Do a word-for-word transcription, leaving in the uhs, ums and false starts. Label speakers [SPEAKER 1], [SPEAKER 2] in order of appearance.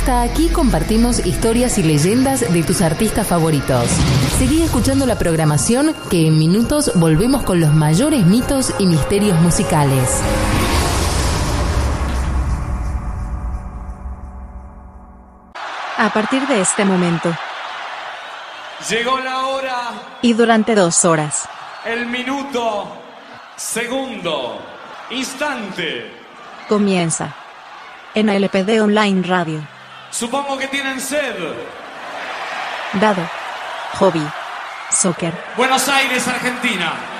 [SPEAKER 1] Hasta aquí compartimos historias y leyendas de tus artistas favoritos. Seguí escuchando la programación, que en minutos volvemos con los mayores mitos y misterios musicales.
[SPEAKER 2] A partir de este momento
[SPEAKER 3] llegó la hora
[SPEAKER 2] y durante dos horas,
[SPEAKER 3] el minuto, segundo, instante,
[SPEAKER 2] comienza en L P D Online Radio.
[SPEAKER 3] Supongo que tienen sed.
[SPEAKER 2] Dado. Hobby. Soccer.
[SPEAKER 3] Buenos Aires, Argentina.